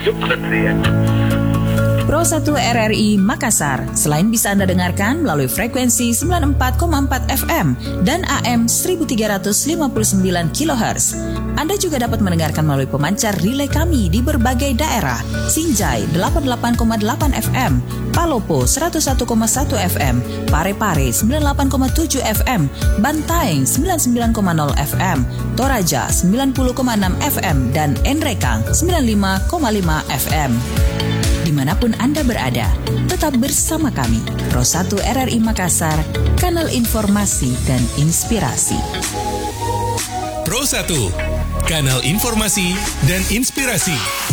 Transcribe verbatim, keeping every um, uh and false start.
cepet sih ya. Pro satu R R I Makassar, selain bisa Anda dengarkan melalui frekuensi sembilan puluh empat koma empat F M dan A M seribu tiga ratus lima puluh sembilan kilohertz, Anda juga dapat mendengarkan melalui pemancar relay kami di berbagai daerah: Sinjai delapan puluh delapan koma delapan F M, Palopo seratus satu koma satu F M, Parepare sembilan puluh delapan koma tujuh F M, Bantaeng sembilan puluh sembilan koma nol F M, Toraja sembilan puluh koma enam F M, dan Enrekang sembilan puluh lima koma lima F M. Dimanapun Anda berada, tetap bersama kami, Pro satu R R I Makassar, kanal informasi dan inspirasi. Pro satu, kanal informasi dan inspirasi.